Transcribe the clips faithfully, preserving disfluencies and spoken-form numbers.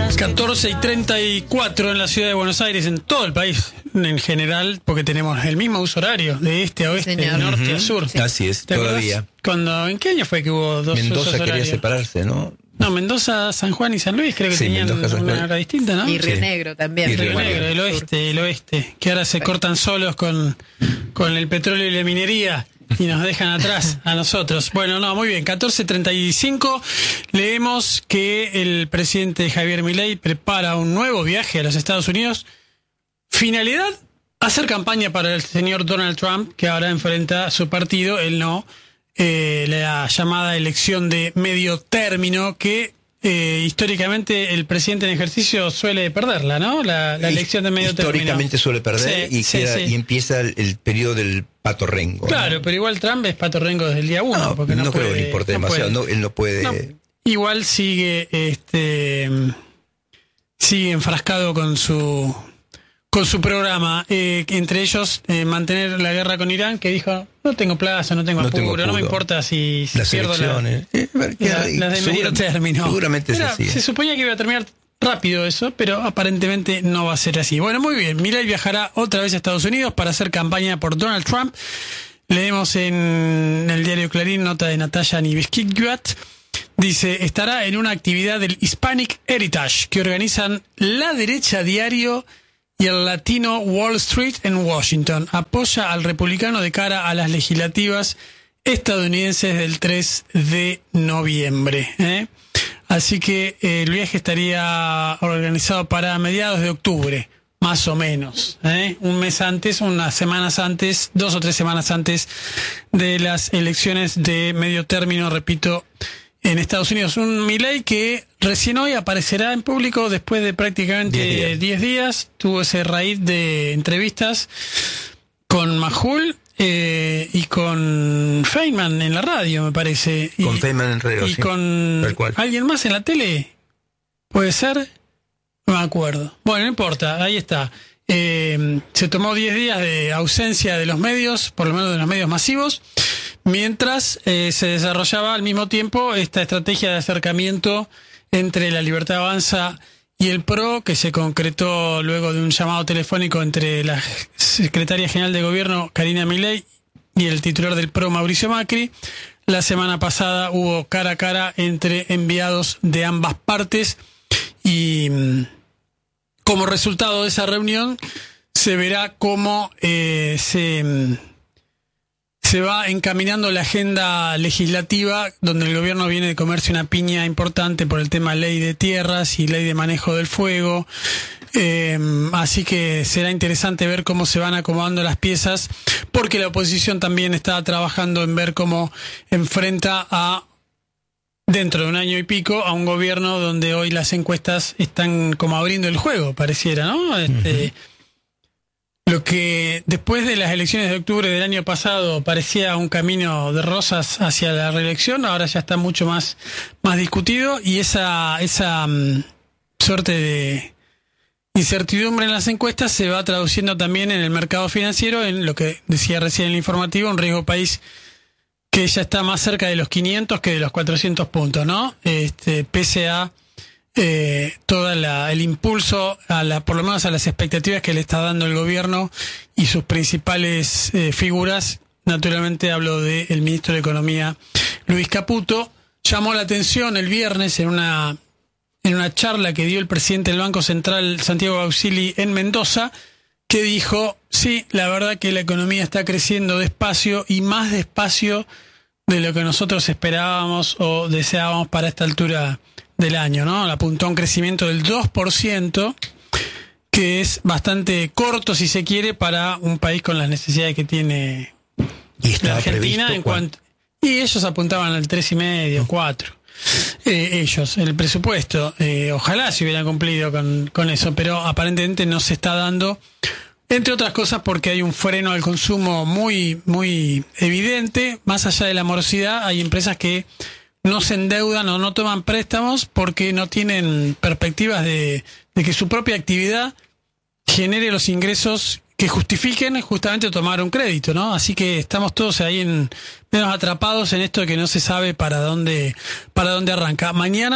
catorce y treinta y cuatro en la ciudad de Buenos Aires, en todo el país en general, porque tenemos el mismo uso horario, de este a oeste, de norte uh-huh. a sur. Sí. Así es, todavía. Cuando, ¿en qué año fue que hubo dos Mendoza usos horarios? quería separarse, ¿no? No, Mendoza, San Juan y San Luis creo que sí, tenían Mendoza, una hora distinta, ¿no? Y Río sí. Negro también. Y Río Río Negro, el oeste, el oeste, que ahora se cortan solos con, con el petróleo y la minería y nos dejan atrás a nosotros. Bueno, no, muy bien, catorce treinta y cinco, leemos que el presidente Javier Milei prepara un nuevo viaje a los Estados Unidos. Finalidad, hacer campaña para el señor Donald Trump, que ahora enfrenta a su partido, él no, eh, la llamada elección de medio término, que eh, históricamente el presidente en ejercicio suele perderla, ¿no? La, la elección de medio término. Históricamente suele perder sí, y, sí, queda, sí. y empieza el, el periodo del pato rengo. Claro, ¿no? pero igual Trump es pato rengo desde el día uno. No, porque no, no puede, creo que le importe no demasiado, puede. no, él no puede... No, igual sigue este sigue enfrascado con su con su programa, eh, entre ellos eh, mantener la guerra con Irán, que dijo, no tengo plazo, no tengo No apuro, tengo no me apuro. importa si, si Las pierdo elecciones. la, Eh, la, queda- las de medio segura- término. Seguramente es Era- así. Se suponía que iba a terminar rápido eso, pero aparentemente no va a ser así. Bueno, muy bien, Milei viajará otra vez a Estados Unidos para hacer campaña por Donald Trump. Leemos en el diario Clarín nota de Natalia Niviskiguat. Dice, estará en una actividad del Hispanic Heritage que organizan La Derecha Diario y el Latino Wall Street en Washington. Apoya al republicano de cara a las legislativas estadounidenses del tres de noviembre. ¿eh? Así que eh, el viaje estaría organizado para mediados de octubre, más o menos. ¿eh? Un mes antes, unas semanas antes, dos o tres semanas antes de las elecciones de medio término, repito, en Estados Unidos. Un Milei que recién hoy aparecerá en público después de prácticamente diez diez días. Tuvo ese raíz de entrevistas con Majul eh, y con Feynman en la radio, me parece. Y, Con Feynman en radio, Y sí. con Tal cual. alguien más en la tele. ¿Puede ser? No me acuerdo. Bueno, no importa, ahí está. Eh, se tomó diez días de ausencia de los medios, por lo menos de los medios masivos, mientras eh, se desarrollaba al mismo tiempo esta estrategia de acercamiento entre la Libertad Avanza y el PRO, que se concretó luego de un llamado telefónico entre la secretaria general de gobierno, Karina Milei, y el titular del PRO, Mauricio Macri. La semana pasada hubo cara a cara entre enviados de ambas partes y mm, como resultado de esa reunión se verá cómo eh, se, mm, se va encaminando la agenda legislativa, donde el gobierno viene de comerse una piña importante por el tema ley de tierras y ley de manejo del fuego. Eh, así que será interesante ver cómo se van acomodando las piezas, porque la oposición también está trabajando en ver cómo enfrenta a, dentro de un año y pico, a un gobierno donde hoy las encuestas están como abriendo el juego, pareciera, ¿no? Este, uh-huh. Lo que después de las elecciones de octubre del año pasado parecía un camino de rosas hacia la reelección, ahora ya está mucho más, más discutido, y esa, esa um, suerte de incertidumbre en las encuestas se va traduciendo también en el mercado financiero, en lo que decía recién en el informativo, un riesgo país que ya está más cerca de los quinientos que de los cuatrocientos puntos, ¿no? Este, pese a eh, todo el impulso, a la, por lo menos a las expectativas que le está dando el gobierno y sus principales eh, figuras. Naturalmente hablo del ministro de Economía, Luis Caputo. Llamó la atención el viernes en una en una charla que dio el presidente del Banco Central, Santiago Auxili, en Mendoza, que dijo, sí, la verdad que la economía está creciendo despacio y más despacio de lo que nosotros esperábamos o deseábamos para esta altura del año, ¿no? Apuntó a un crecimiento del dos por ciento, que es bastante corto, si se quiere, para un país con las necesidades que tiene Y estaba la Argentina. En cuanto, y ellos apuntaban al tres y medio, cuatro. Eh, ellos, el presupuesto, eh, ojalá se hubieran cumplido con, con eso, pero aparentemente no se está dando, entre otras cosas porque hay un freno al consumo muy, muy evidente. Más allá de la morosidad, hay empresas que no se endeudan o no toman préstamos porque no tienen perspectivas de, de que su propia actividad genere los ingresos que justifiquen justamente tomar un crédito, ¿no? Así que estamos todos ahí en menos atrapados en esto de que no se sabe para dónde para dónde arranca. Mañana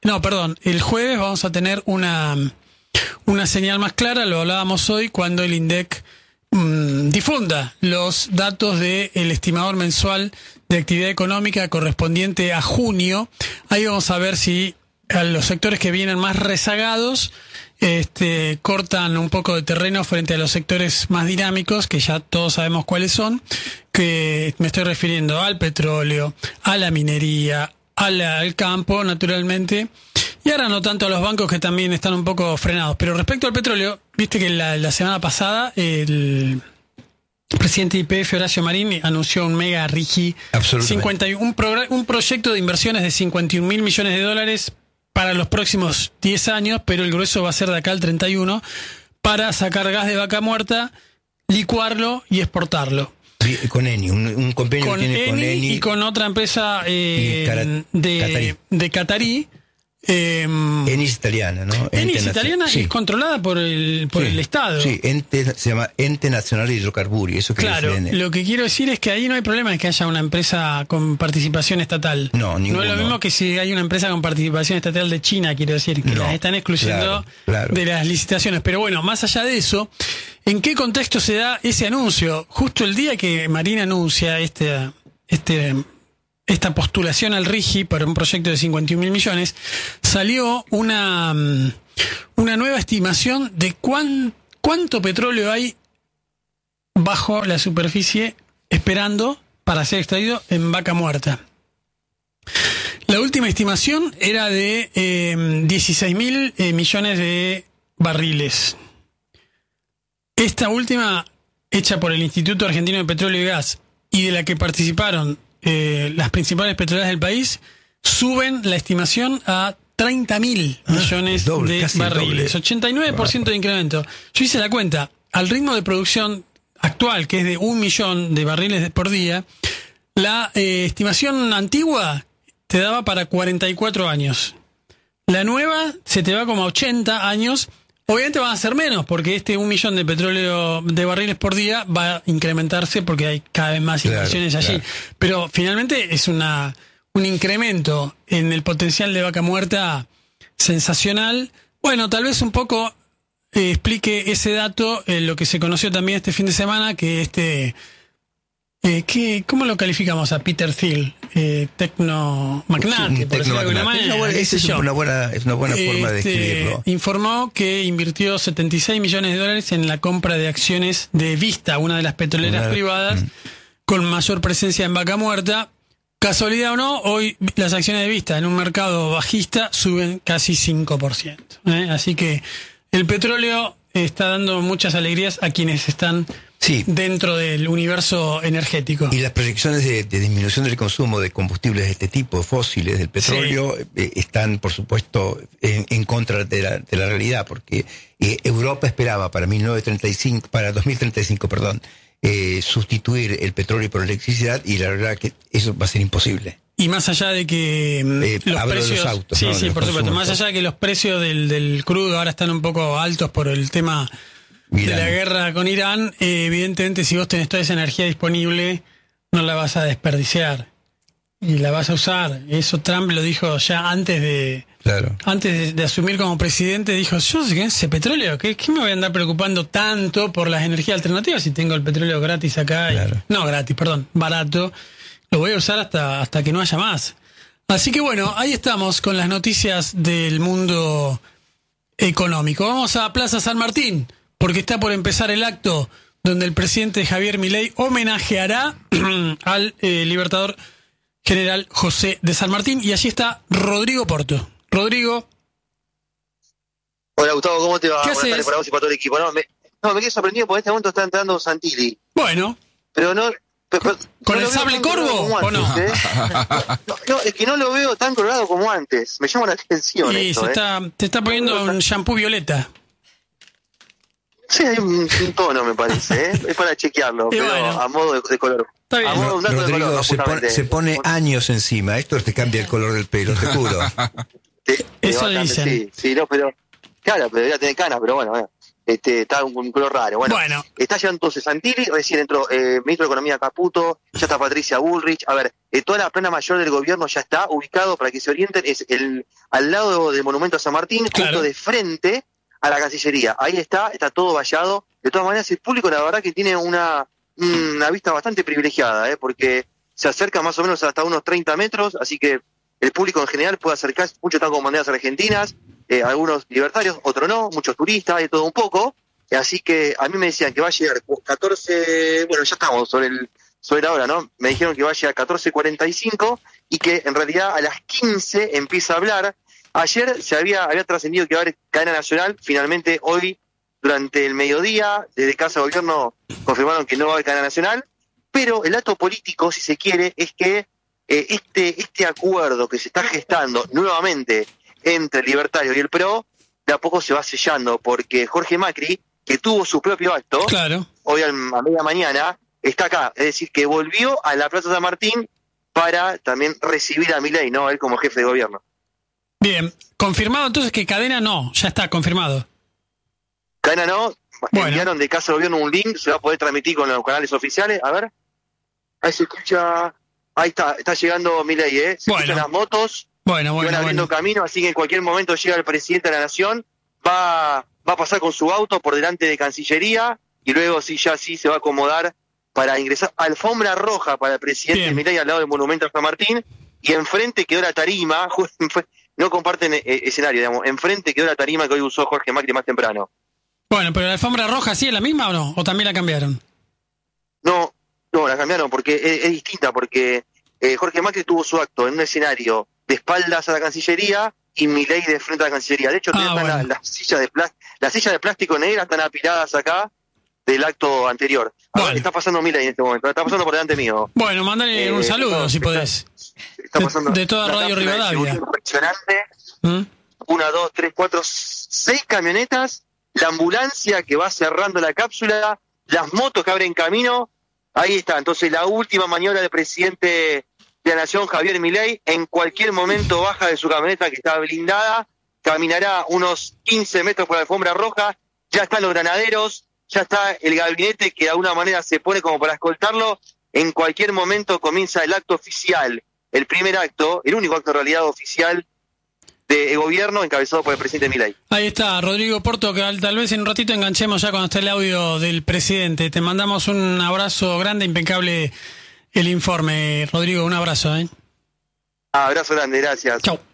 no, perdón, el jueves vamos a tener una, una señal más clara, lo hablábamos hoy, cuando el INDEC mmm, difunda los datos del estimador mensual de actividad económica correspondiente a junio. Ahí vamos a ver si a los sectores que vienen más rezagados este, cortan un poco de terreno frente a los sectores más dinámicos, que ya todos sabemos cuáles son, que me estoy refiriendo al petróleo, a la minería, al, al campo, naturalmente, y ahora no tanto a los bancos, que también están un poco frenados. Pero respecto al petróleo, viste que la, la semana pasada el presidente de Y P F, Horacio Marín, anunció un mega RIGI, cincuenta y uno, un, progr- un proyecto de inversiones de cincuenta y un mil millones de dólares para los próximos diez años, pero el grueso va a ser de acá al treinta y uno, para sacar gas de vaca muerta, licuarlo y exportarlo. Con Eni, un, un convenio Con que tiene Eni con Eni y con otra empresa eh, Cara- de, Catarí. de Catarí. Eh, Eni es italiana, ¿no? Eni Ente es nacio- italiana y sí. es controlada por el por Sí, el Estado. Sí, ente, se llama Ente Nacional de Hidrocarburos, eso que Claro, lo que quiero decir es que ahí no hay problema de que haya una empresa con participación estatal. No, ninguno. No es lo mismo que si hay una empresa con participación estatal de China, quiero decir, que No, las están excluyendo claro, claro. de las licitaciones. Pero bueno, más allá de eso, ¿en qué contexto se da ese anuncio? Justo el día que Marín anuncia este, este, esta postulación al RIGI para un proyecto de cincuenta y un mil millones, salió una, una nueva estimación de cuán, cuánto petróleo hay bajo la superficie esperando para ser extraído en Vaca Muerta. La última estimación era de eh, dieciséis mil eh, millones de barriles. Esta última, hecha por el Instituto Argentino de Petróleo y Gas, y de la que participaron eh, las principales petroleras del país, suben la estimación a treinta mil millones Ah, doble, de casi el barriles. doble. ochenta y nueve por ciento de incremento. Yo hice la cuenta. Al ritmo de producción actual, que es de un millón de barriles por día, la eh, estimación antigua te daba para cuarenta y cuatro años. La nueva se te va como a ochenta años. Obviamente van a ser menos, porque este un millón de petróleo de barriles por día va a incrementarse porque hay cada vez más Claro, inversiones allí. claro. Pero finalmente es una un incremento en el potencial de Vaca Muerta sensacional. Bueno, tal vez un poco eh, explique ese dato, eh, lo que se conoció también este fin de semana, que este... Eh, ¿qué, ¿Cómo lo calificamos a Peter Thiel? Eh, tecno magnate, Un por decirlo de alguna tecnomagnate. manera. Es una buena- qué esa sé es yo. una buena, es una buena forma de Este, describirlo. informó que invirtió setenta y seis millones de dólares en la compra de acciones de Vista, una de las petroleras Una- privadas mm. con mayor presencia en Vaca Muerta. Casualidad o no, hoy las acciones de Vista en un mercado bajista suben casi cinco por ciento. ¿eh? Así que el petróleo está dando muchas alegrías a quienes están Sí. dentro del universo energético. Y las proyecciones de, de disminución del consumo de combustibles de este tipo, fósiles, del petróleo, eh, están, por supuesto, en, en contra de la, de la realidad, porque eh, Europa esperaba para mil novecientos treinta y cinco, para dos mil treinta y cinco, perdón, eh, sustituir el petróleo por electricidad, y la verdad que eso va a ser imposible. Y más allá de que mm, Eh, los hablo de los precios, autos, sí, ¿no? sí, De los por supuesto, consumos. más allá de que los precios del, del crudo ahora están un poco altos por el tema de Irán. la guerra con Irán, eh, evidentemente si vos tenés toda esa energía disponible, no la vas a desperdiciar y la vas a usar. Eso Trump lo dijo ya antes de Claro. antes de, de asumir como presidente, dijo, yo sé que ese petróleo, ¿qué, ¿qué me voy a andar preocupando tanto por las energías alternativas si tengo el petróleo gratis acá? y- Claro. no, gratis, perdón, barato. Lo voy a usar hasta, hasta que no haya más. Así que bueno, ahí estamos con las noticias del mundo económico. Vamos a Plaza San Martín, porque está por empezar el acto donde el presidente Javier Milei homenajeará al eh, libertador general José de San Martín. Y allí está Rodrigo Porto. Rodrigo, Hola Gustavo, ¿cómo te va? ¿Qué Buenas tardes haces? para vos y para todo el equipo. No, me, no, me quedé sorprendido porque en este momento está entrando Santilli. bueno, Pero no. pero- pero- ¿con no el lo veo sable tan colorado corvo como o no? antes, ¿eh? No, no, es que no lo veo tan colorado como antes. Me llama la atención y esto, se ¿eh? está, te está poniendo un shampoo violeta. Sí, hay un, un tono, me parece, ¿eh? Es para chequearlo, Y pero bueno. a modo de, de color. Está bien. A modo de un dato de Rodrigo, color, no, se, pone, justamente. se pone años encima. Esto te cambia el color del pelo, te juro. Sí, sí, Eso bastante, dicen. Sí, sí, no, pero. Claro, pero debería tener canas, pero bueno, bueno. este, está un, un color raro. Bueno, Bueno. está ya entonces Santilli, recién entró eh, ministro de Economía Caputo, ya está Patricia Bullrich. A ver, eh, toda la plana mayor del gobierno ya está ubicado, para que se orienten, es el al lado del Monumento a San Martín, Claro. justo de frente a la Cancillería. Ahí está, está todo vallado. De todas maneras, el público la verdad que tiene una, una vista bastante privilegiada, ¿eh? Porque se acerca más o menos hasta unos treinta metros, así que el público en general puede acercarse. Muchos están con banderas argentinas, eh, algunos libertarios, otros no, muchos turistas, hay todo un poco. Eh, así que a mí me decían que va a llegar catorce, bueno, ya estamos sobre el sobre la hora, ¿no? Me dijeron que va a llegar catorce cuarenta y cinco y que en realidad a las quince empieza a hablar. Ayer se había había trascendido que va a haber cadena nacional, finalmente hoy durante el mediodía, desde Casa de Gobierno confirmaron que no va a haber cadena nacional, pero el dato político, si se quiere, es que eh, este este acuerdo que se está gestando nuevamente entre el Libertario y el P R O, de a poco se va sellando, porque Jorge Macri, que tuvo su propio acto, Claro. hoy a media mañana, está acá, es decir, que volvió a la Plaza San Martín para también recibir a Milei, ¿no? Él como jefe de gobierno. Bien, confirmado entonces que cadena no, ya está confirmado. Cadena no, Bueno. enviaron de Casa de Gobierno un link, se va a poder transmitir con los canales oficiales, a ver, ahí se escucha, ahí está, está llegando Milei, ¿eh? Se Bueno. escuchan las motos, Bueno, van bueno, abriendo bueno. camino, así que en cualquier momento llega el presidente de la Nación, va, va a pasar con su auto por delante de Cancillería, y luego sí, ya sí se va a acomodar para ingresar. Alfombra roja para el presidente Bien. Milei al lado del Monumento a San Martín, y enfrente quedó la tarima, no comparten eh, escenario, digamos, enfrente quedó la tarima que hoy usó Jorge Macri más temprano. Bueno, pero la alfombra roja sí es la misma o no, o también la cambiaron. No, no, la cambiaron porque es, es distinta, porque eh, Jorge Macri tuvo su acto en un escenario de espaldas a la Cancillería y Milei de frente a la Cancillería. De hecho, Ah, están bueno. las la sillas de plástico, las sillas de plástico negras están apiladas acá del acto anterior. Ahora Bueno. está pasando Milei en este momento, está pasando por delante mío. Bueno, mandale Eh, un saludo no, si está- podés. Está De- pasando de toda una Radio cápsula de Rivadavia. seguridad impresionante. ¿Mm? Una, dos, tres, cuatro, seis camionetas, la ambulancia que va cerrando la cápsula, las motos que abren camino. Ahí está, entonces la última maniobra del presidente de la Nación, Javier Milei, en cualquier momento baja de su camioneta que está blindada, caminará unos quince metros por la alfombra roja, ya están los granaderos, ya está el gabinete que de alguna manera se pone como para escoltarlo. En cualquier momento comienza el acto oficial, el primer acto, el único acto en realidad oficial de gobierno encabezado por el presidente Milei. Ahí está, Rodrigo Porto, que tal vez en un ratito enganchemos ya cuando esté el audio del presidente. Te mandamos un abrazo grande, impecable el informe. Rodrigo, un abrazo, ¿eh? Abrazo grande, gracias. Chau.